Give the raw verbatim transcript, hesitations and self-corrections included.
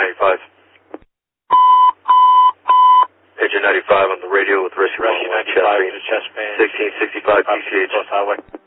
ninety-five. Pigeon ninety-five on the radio with Rescue Rescue ninety-five to Chest Band. sixteen sixty-five P C H. Coast Highway.